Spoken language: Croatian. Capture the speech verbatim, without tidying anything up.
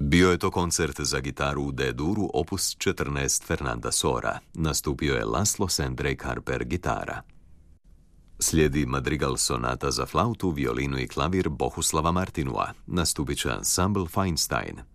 Bio je to koncert za gitaru u D-duru opus četrnaest Fernanda Sora. Nastupio je Laszlo St. Drake Harper gitara. Slijedi madrigal sonata za flautu, violinu i klavir Bohuslava Martinua. Nastupit će ansambl Feinstein.